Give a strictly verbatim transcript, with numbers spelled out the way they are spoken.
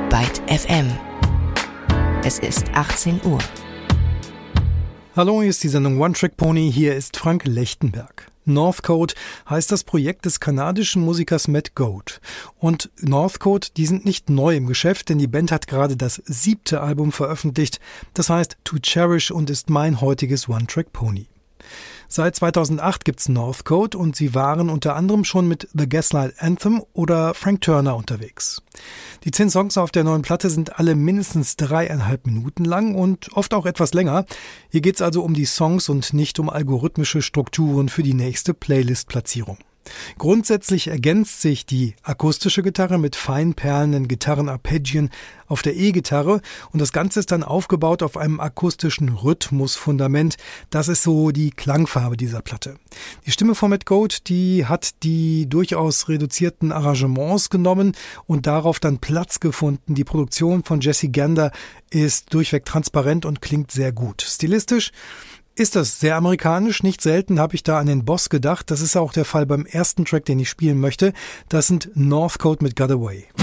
Byte F M. Es ist achtzehn Uhr. Hallo, hier ist die Sendung One Track Pony, hier ist Frank Lechtenberg. Northcote heißt das Projekt des kanadischen Musikers Matt Goad. Und Northcote, die sind nicht neu im Geschäft, denn die Band hat gerade das siebte Album veröffentlicht, das heißt To Cherish und ist mein heutiges One Track Pony. Seit zweitausendacht gibt's Northcote und sie waren unter anderem schon mit The Gaslight Anthem oder Frank Turner unterwegs. Die zehn Songs auf der neuen Platte sind alle mindestens dreieinhalb Minuten lang und oft auch etwas länger. Hier geht's also um die Songs und nicht um algorithmische Strukturen für die nächste Playlist-Platzierung. Grundsätzlich ergänzt sich die akustische Gitarre mit fein perlenden Gitarrenarpeggien auf der E-Gitarre und das Ganze ist dann aufgebaut auf einem akustischen Rhythmusfundament. Das ist so die Klangfarbe dieser Platte. Die Stimme von Matt Goad, die hat die durchaus reduzierten Arrangements genommen und darauf dann Platz gefunden. Die Produktion von Jesse Gander ist durchweg transparent und klingt sehr gut. Stilistisch ist das sehr amerikanisch. Nicht selten habe ich da an den Boss gedacht. Das ist auch der Fall beim ersten Track, den ich spielen möchte. Das sind Northcote mit Got Away.